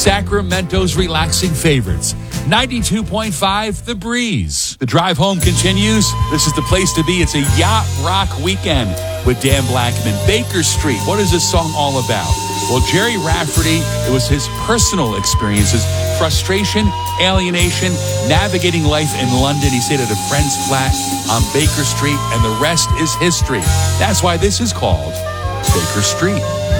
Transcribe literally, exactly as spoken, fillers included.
Sacramento's relaxing favorites. ninety-two point five, The Breeze. The drive home continues. This is the place to be. It's a yacht rock weekend with Dan Blackman. Baker Street. What is this song all about? Well, Jerry Rafferty, it was his personal experiences, frustration, alienation, navigating life in London. He stayed at a friend's flat on Baker Street, and the rest is history. That's why this is called Baker Street.